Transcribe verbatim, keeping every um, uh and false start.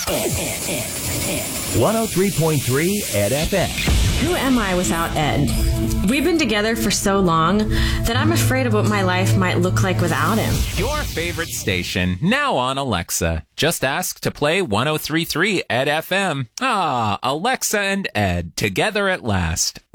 one oh three point three Ed F M. Who am I without Ed? We've been together for so long that I'm afraid of what my life might look like without him. Your favorite station, now on Alexa. Just ask to play one oh three point three Ed F M. Ah, Alexa and Ed, together at last.